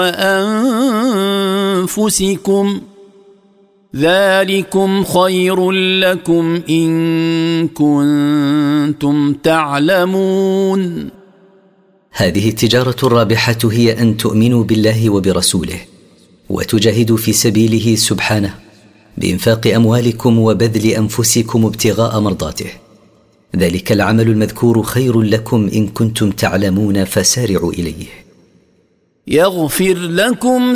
وأنفسكم ذلكم خير لكم إن كنتم تعلمون. هذه التجارة الرابحة هي أن تؤمنوا بالله وبرسوله وتجاهدوا في سبيله سبحانه بإنفاق أموالكم وبذل أنفسكم ابتغاء مرضاته. ذلك العمل المذكور خير لكم إن كنتم تعلمون، فسارعوا إليه. يغفر لكم